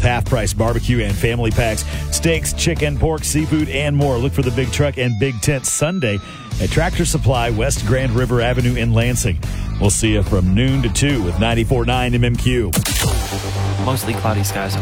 with half-price barbecue and family packs, steaks, chicken, pork, seafood, and more. Look for the Big Truck and Big Tent Sunday at Tractor Supply, West Grand River Avenue in Lansing. We'll see you from noon to 2 with 94.9 MMQ. Mostly cloudy skies.